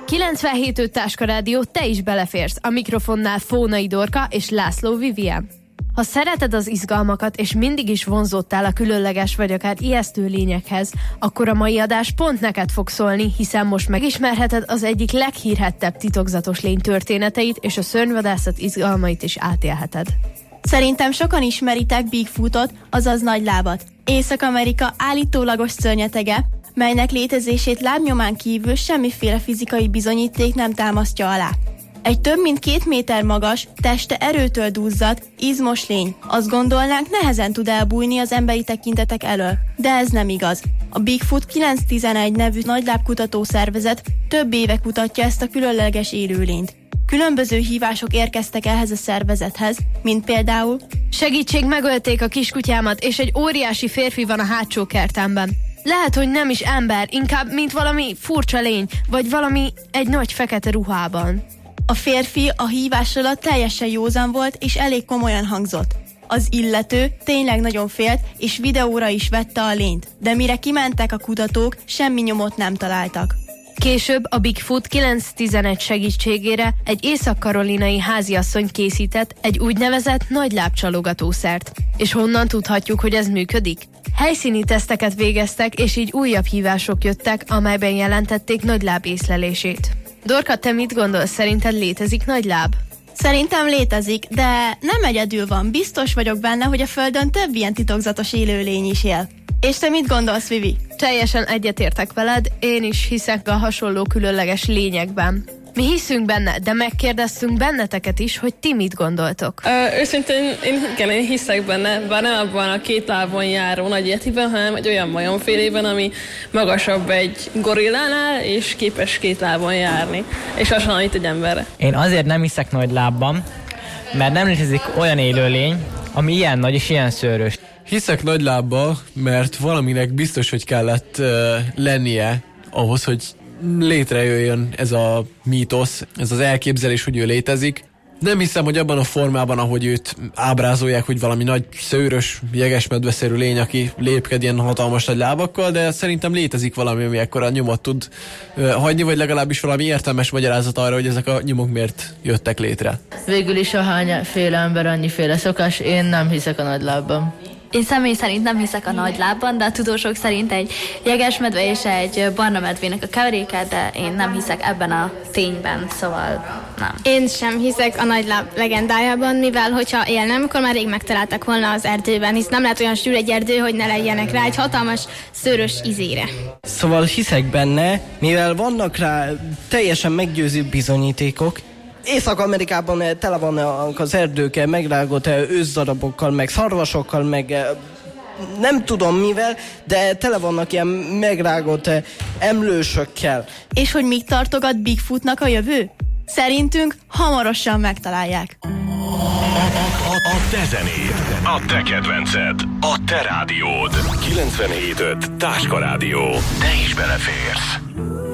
97.5 Táska Rádió, te is beleférsz. A mikrofonnál Fónai Dorka és László Vivien. Ha szereted az izgalmakat, és mindig is vonzódtál a különleges vagy akár ijesztő lényekhez, akkor a mai adás pont neked fog szólni, hiszen most megismerheted az egyik leghírhettebb titokzatos lény történeteit, és a szörnyvadászat izgalmait is átélheted. Szerintem sokan ismeritek Bigfootot, azaz nagylábat. Észak-Amerika állítólagos szörnyetege, melynek létezését lábnyomán kívül semmiféle fizikai bizonyíték nem támasztja alá. Egy több mint 2 méter magas, teste erőtől duzzadt, izmos lény. Azt gondolnánk, nehezen tud elbújni az emberi tekintetek elől. De ez nem igaz. A Bigfoot 911 nevű nagylábkutató szervezet több éve kutatja ezt a különleges élőlényt. Különböző hívások érkeztek ehhez a szervezethez, mint például: segítség, megölték a kiskutyámat, és egy óriási férfi van a hátsó kertemben. Lehet, hogy nem is ember, inkább mint valami furcsa lény, vagy valami egy nagy fekete ruhában. A férfi a hívás alatt teljesen józan volt, és elég komolyan hangzott. Az illető tényleg nagyon félt, és videóra is vette a lényt, de mire kimentek a kutatók, semmi nyomot nem találtak. Később a Bigfoot 911 segítségére egy észak-karolinai háziasszony készített egy úgynevezett nagylábcsalogatószert. És honnan tudhatjuk, hogy ez működik? Helyszíni teszteket végeztek, és így újabb hívások jöttek, amelyben jelentették nagyláb észlelését. Dorka, te mit gondolsz, szerinted létezik nagyláb? Szerintem létezik, de nem egyedül van. Biztos vagyok benne, hogy a Földön több ilyen titokzatos élőlény is él. És te mit gondolsz, Vivi? Teljesen egyetértek veled, én is hiszek a hasonló különleges lényekben. Mi hiszünk benne, de megkérdeztünk benneteket is, hogy ti mit gondoltok. Őszintén én hiszek benne, bár nem abban a 2 lábon járó nagy yetiben, hanem egy olyan majomfélében, ami magasabb egy gorillánál, és képes 2 lábon járni, és hasonlít egy emberre. Én azért nem hiszek nagy lábban, mert nem létezik olyan élőlény, ami ilyen nagy és ilyen szőrös. Hiszek nagy lábba, mert valaminek biztos, hogy kellett lennie ahhoz, hogy létrejöjjön ez a mítosz, ez az elképzelés, hogy ő létezik. Nem hiszem, hogy abban a formában, ahogy őt ábrázolják, hogy valami nagy szőrös, jegesmedveszerű lény, aki lépked ilyen hatalmas nagy lábakkal, de szerintem létezik valami, ami ekkora nyomot tud hagyni, vagy legalábbis valami értelmes magyarázat arra, hogy ezek a nyomok miért jöttek létre. Végül is a hányféle ember annyiféle szokás, én nem hiszek a nagylábban. Én személy szerint nem hiszek a nagylábban, de a tudósok szerint egy jegesmedve és egy barna medvének a keveréke, de én nem hiszek ebben a tényben, szóval nem. Én sem hiszek a nagyláb legendájában, mivel hogyha élnem, akkor már rég megtaláltak volna az erdőben, hisz nem lehet olyan sűrű egy erdő, hogy ne legyenek rá egy hatalmas szőrös izére. Szóval hiszek benne, mivel vannak rá teljesen meggyőző bizonyítékok. Észak-Amerikában tele vannak az erdők megrágott őszarabokkal, meg szarvasokkal, meg nem tudom mivel, de tele vannak ilyen megrágott emlősökkel. És hogy míg tartogat Bigfootnak a jövő? Szerintünk hamarosan megtalálják. A te zenéd, a te kedvenced, a te rádiód. 97.5 Táska Rádió. Te is beleférsz.